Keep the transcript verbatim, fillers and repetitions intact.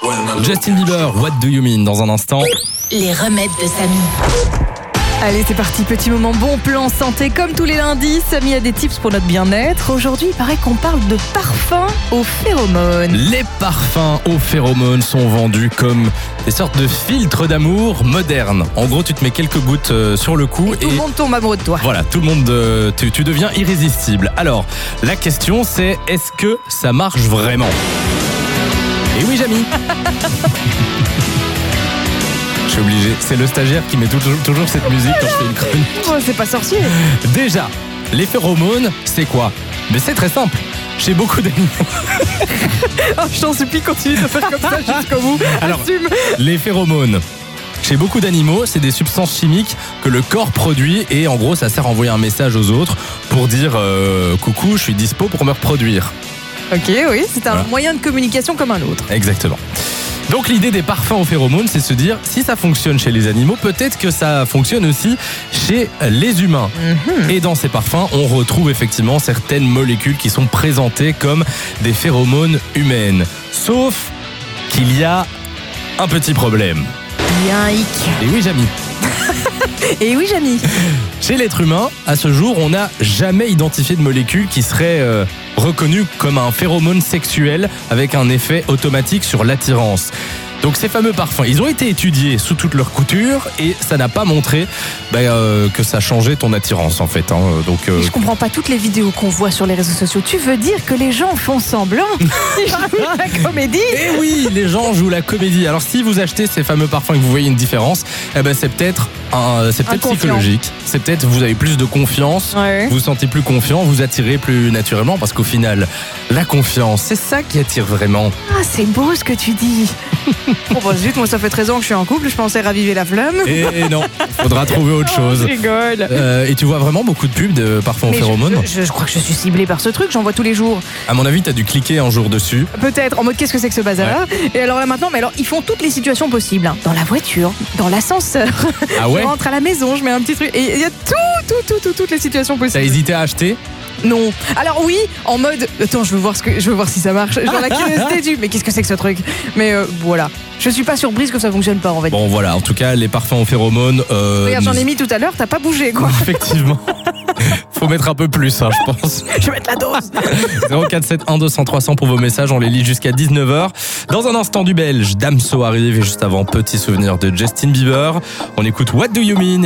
Justin Bieber, What Do You Mean, dans un instant. Les remèdes de Samy. Allez, c'est parti, petit moment bon plan santé. Comme tous les lundis, Samy a des tips pour notre bien-être. Aujourd'hui, il paraît qu'on parle de parfums aux phéromones. Les parfums aux phéromones sont vendus comme des sortes de filtres d'amour modernes. En gros, tu te mets quelques gouttes euh, sur le cou et tout et... le monde tombe amoureux de toi. Voilà, tout le monde, euh, tu, tu deviens irrésistible. Alors, la question c'est, est-ce que ça marche vraiment ? Et oui, Jamy. Je suis obligé, c'est le stagiaire qui met toujours, toujours cette musique quand je fais une chronique. Oh, c'est pas sorcier. Déjà, les phéromones, c'est quoi ? Mais c'est très simple. Chez beaucoup d'animaux. Oh, je t'en supplie, continue de faire comme ça jusqu'au bout. Alors, assume. Les phéromones. Chez beaucoup d'animaux, c'est des substances chimiques que le corps produit et en gros, ça sert à envoyer un message aux autres pour dire euh, coucou, je suis dispo pour me reproduire. Ok, oui, c'est un voilà. moyen de communication comme un autre. Exactement. Donc l'idée des parfums aux phéromones, c'est de se dire, si ça fonctionne chez les animaux, peut-être que ça fonctionne aussi chez les humains. Mm-hmm. Et dans ces parfums, on retrouve effectivement certaines molécules qui sont présentées comme des phéromones humaines. Sauf qu'il y a un petit problème. Il y a un hic. Et oui, Jamy. Et oui, Jamy. Chez l'être humain, à ce jour, on n'a jamais identifié de molécule qui serait euh, reconnue comme un phéromone sexuel avec un effet automatique sur l'attirance. Donc ces fameux parfums, ils ont été étudiés sous toute leur couture et ça n'a pas montré bah, euh, que ça changeait ton attirance en fait. Hein. Donc, euh... je comprends pas toutes les vidéos qu'on voit sur les réseaux sociaux. Tu veux dire que les gens font semblant ? Ils jouent la comédie ? Eh oui, les gens jouent la comédie. Alors si vous achetez ces fameux parfums et que vous voyez une différence, eh ben, c'est peut-être, un, c'est peut-être psychologique. C'est peut-être vous avez plus de confiance, ouais. Vous vous sentez plus confiant, vous attirez plus naturellement parce qu'au final, la confiance, c'est ça qui attire vraiment. Ah, c'est beau ce que tu dis. Bon bah zut, moi ça fait treize ans que je suis en couple, je pensais raviver la flamme. Et non, faudra trouver autre chose. Oh, je rigole. Euh, et tu vois vraiment beaucoup de pubs de parfums aux phéromones ? je, je, je crois que je suis ciblée par ce truc, j'en vois tous les jours. À mon avis, t'as dû cliquer un jour dessus. Peut-être, en mode qu'est-ce que c'est que ce bazar ? Ouais. Et alors là maintenant, mais alors ils font toutes les situations possibles. Hein. Dans la voiture, dans l'ascenseur. Ah ouais ? Je rentre à la maison, je mets un petit truc. Et il y a tout, tout, tout, tout, toutes les situations possibles. T'as hésité à acheter ? Non. Alors oui, en mode attends, je veux voir ce que je veux voir si ça marche. Genre la curiosité du mais qu'est-ce que c'est que ce truc ? Mais euh, voilà. Je suis pas surprise que ça fonctionne pas en fait. Bon voilà, en tout cas, les parfums aux phéromones euh, regarde, j'en ai mis tout à l'heure, t'as pas bougé quoi. Effectivement. Faut mettre un peu plus, hein, je pense. Je vais mettre la dose. zéro quatre sept un deux cents trois cents pour vos messages, on les lit jusqu'à dix-neuf heures. Dans un instant du belge, Damso arrive et juste avant, petit souvenir de Justin Bieber. On écoute What Do You Mean ?